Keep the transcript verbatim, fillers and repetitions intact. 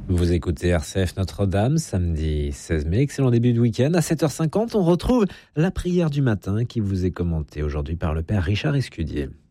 Vous écoutez R C F Notre-Dame, samedi seize mai, excellent début de week-end. À sept heures cinquante, on retrouve la prière du matin qui vous est commentée aujourd'hui par le Père Richard Escudier.